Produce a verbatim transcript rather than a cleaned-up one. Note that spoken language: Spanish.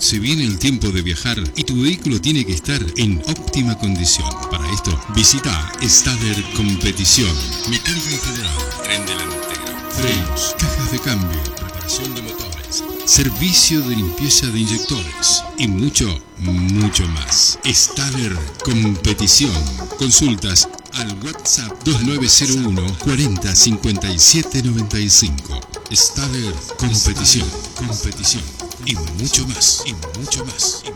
Se viene el tiempo de viajar y tu vehículo tiene que estar en óptima condición. Para esto, visita Staller Competición. Mecánica en general, tren delantero, frenos, cajas de cambio, preparación de motores, servicio de limpieza de inyectores y mucho, mucho más. Staller Competición. Consultas al WhatsApp dos nueve cero uno cuarenta cincuenta y siete noventa y cinco. Staller Competición, competición y mucho más, y mucho más.